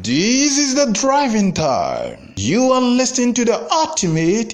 This is the driving time. You are listening to the ultimate